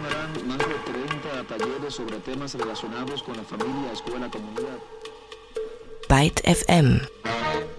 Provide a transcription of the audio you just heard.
harán más de 30 talleres sobre temas relacionados con la familia, escuela, comunidad. Byte FM.